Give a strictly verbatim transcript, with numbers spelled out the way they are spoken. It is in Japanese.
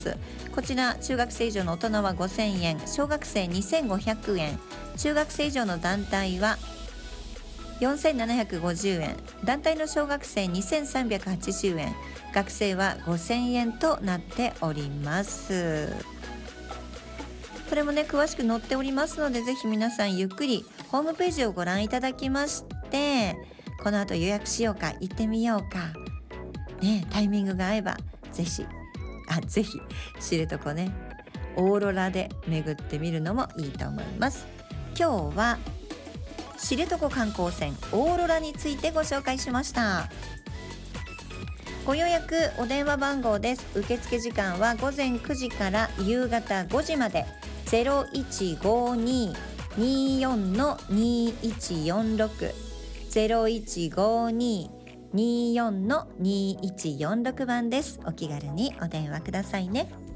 こちら中学生以上の大人はごせんえん、小学生にせんごひゃくえん、中学生以上の団体はよんせんななひゃくごじゅうえん、団体の小学生にせんさんびゃくはちじゅうえん、学生はごせんえんとなっております。これもね詳しく載っておりますので、ぜひ皆さんゆっくりホームページをご覧いただきまして、この後予約しようか、行ってみようかね、タイミングが合えばぜひあぜひ知床ねオーロラで巡ってみるのもいいと思います。今日は知床観光船オーロラについてご紹介しました。ご予約お電話番号です。受付時間はごぜんくじから夕方ごじまで、 ゼロいちごに にーよん にーいちよんろく ゼロいちごに にーよん にーいちよんろく 番です。お気軽にお電話くださいね。